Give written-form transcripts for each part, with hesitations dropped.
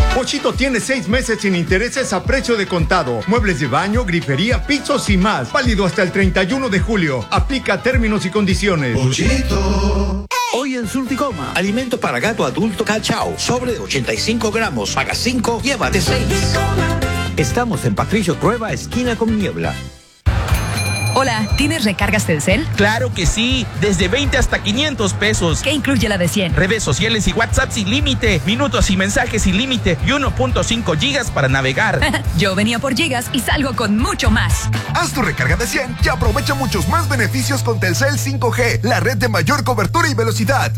Pochito tiene 6 meses sin intereses a precio de contado. Muebles de baño, grifería, pisos y más. Válido hasta el 31 de julio. Aplica términos y condiciones. Pochito. Hoy en Surtigoma, alimento para gato adulto Cachao, sobre de 85 gramos, paga 5, llévate 6. Estamos en Patricio Trueba, esquina con Niebla. Hola, ¿tienes recargas Telcel? Claro que sí, desde 20 hasta 500 pesos. ¿Qué incluye la de 100? Redes sociales y WhatsApp sin límite, minutos y mensajes sin límite y 1.5 gigas para navegar. Yo venía por gigas y salgo con mucho más. Haz tu recarga de 100 y aprovecha muchos más beneficios con Telcel 5G, la red de mayor cobertura y velocidad.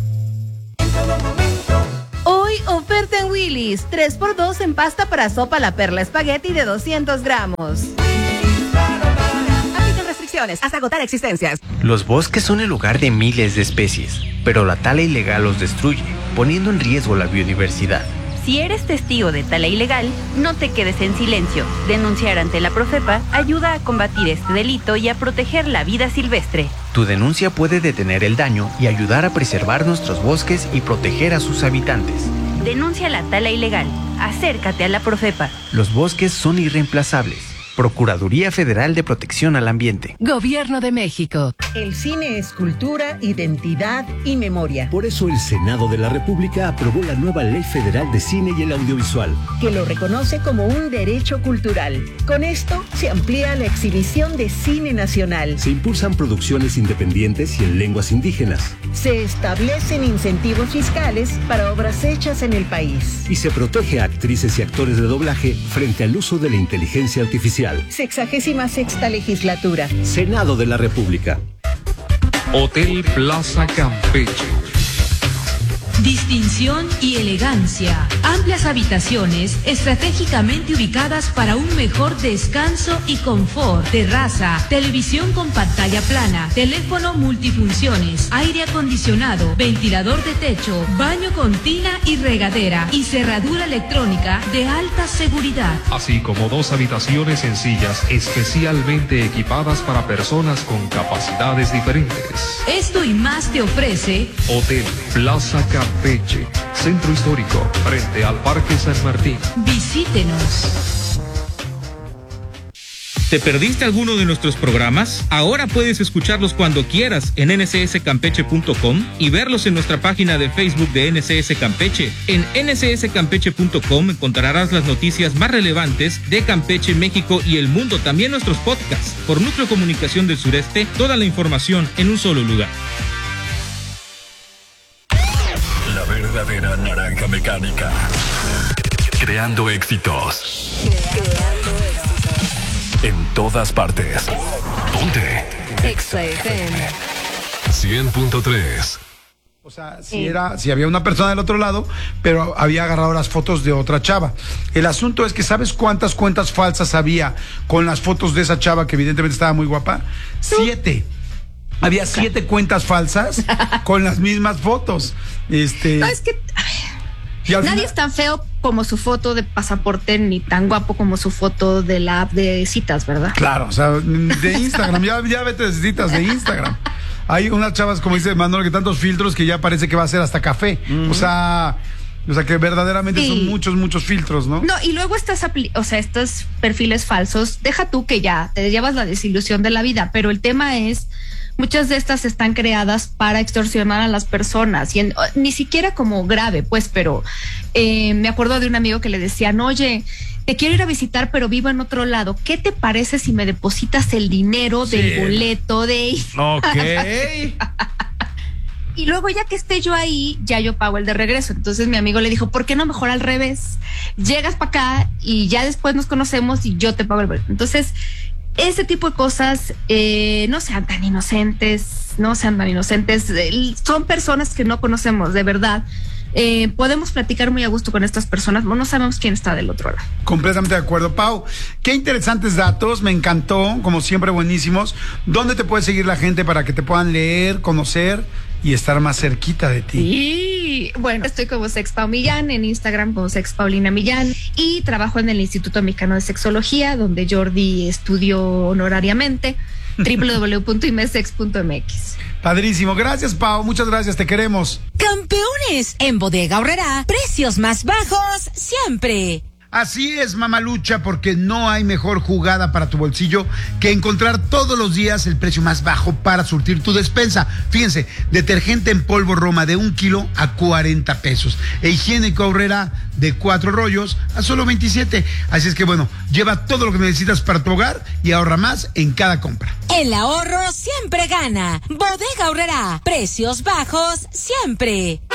Hoy oferta en Willy's, 3x2 en pasta para sopa La Perla Espagueti de 200 gramos. Hasta agotar existencias. Los bosques son el hogar de miles de especies, pero la tala ilegal los destruye, poniendo en riesgo la biodiversidad. Si eres testigo de tala ilegal, no te quedes en silencio. Denunciar ante la Profepa ayuda a combatir este delito y a proteger la vida silvestre. Tu denuncia puede detener el daño y ayudar a preservar nuestros bosques y proteger a sus habitantes. Denuncia la tala ilegal. Acércate a la Profepa. Los bosques son irreemplazables. Procuraduría Federal de Protección al Ambiente. Gobierno de México. El cine es cultura, identidad y memoria. Por eso el Senado de la República aprobó la nueva Ley Federal de Cine y el Audiovisual, que lo reconoce como un derecho cultural. Con esto se amplía la exhibición de cine nacional. Se impulsan producciones independientes y en lenguas indígenas. Se establecen incentivos fiscales para obras hechas en el país. Y se protege a actrices y actores de doblaje frente al uso de la inteligencia artificial. 66ª legislatura. Senado de la República. Hotel Plaza Campeche. Distinción y elegancia. Amplias habitaciones estratégicamente ubicadas para un mejor descanso y confort. Terraza, televisión con pantalla plana, teléfono multifunciones, aire acondicionado, ventilador de techo, baño con tina y regadera y cerradura electrónica de alta seguridad. Así como 2 habitaciones sencillas especialmente equipadas para personas con capacidades diferentes. Esto y más te ofrece Hotel Plaza Campeche, Centro Histórico, frente al Parque San Martín. Visítenos. ¿Te perdiste alguno de nuestros programas? Ahora puedes escucharlos cuando quieras en ncscampeche.com y verlos en nuestra página de Facebook de NCS Campeche. En ncscampeche.com encontrarás las noticias más relevantes de Campeche, México y el mundo. También nuestros podcasts. Por Núcleo Comunicación del Sureste, toda la información en un solo lugar. La verdadera naranja mecánica. Creando éxitos. En todas partes. Ponte. Exa FM 100.3. O sea, si había una persona del otro lado, pero había agarrado las fotos de otra chava. El asunto es que ¿sabes cuántas cuentas falsas había con las fotos de esa chava que evidentemente estaba muy guapa? 7. Había 7 cuentas falsas con las mismas fotos. No, es que nadie es tan feo como su foto de pasaporte, ni tan guapo como su foto de la app de citas, ¿verdad? Claro, o sea, de Instagram, ya vete de citas de Instagram. Hay unas chavas, como dice Manuel, que tantos filtros que ya parece que va a ser hasta café. O sea, que verdaderamente son muchos filtros, ¿no? No, y luego estos perfiles falsos, deja tú que ya te llevas la desilusión de la vida, pero el tema es, muchas de estas están creadas para extorsionar a las personas, y ni siquiera como grave, pues, pero me acuerdo de un amigo que le decían, oye, te quiero ir a visitar, pero vivo en otro lado. ¿Qué te parece si me depositas el dinero del boleto de... Ok. Y luego ya que esté yo ahí, ya yo pago el de regreso. Entonces mi amigo le dijo, ¿por qué no mejor al revés? Llegas para acá y ya después nos conocemos y yo te pago el boleto. Entonces, ese tipo de cosas, no sean tan inocentes. Son personas que no conocemos, de verdad. Podemos platicar muy a gusto con estas personas, no sabemos quién está del otro lado. Completamente de acuerdo, Pau. Qué interesantes datos, me encantó, como siempre buenísimos. ¿Dónde te puede seguir la gente para que te puedan leer, conocer y estar más cerquita de ti? Y bueno, estoy como Sexpau Millán, en Instagram como Sex Paulina Millán, y trabajo en el Instituto Mexicano de Sexología, donde Jordi estudió honorariamente. www.imesex.mx. Padrísimo. Gracias, Pau. Muchas gracias. Te queremos. Campeones, en Bodega Aurrerá, precios más bajos siempre. Así es, mamalucha, porque no hay mejor jugada para tu bolsillo que encontrar todos los días el precio más bajo para surtir tu despensa. Fíjense, detergente en polvo Roma de 1 kilo a 40 pesos. E higiénico Aurrerá de 4 rollos a solo 27. Así es que bueno, lleva todo lo que necesitas para tu hogar y ahorra más en cada compra. El ahorro siempre gana. Bodega Aurrerá, precios bajos siempre.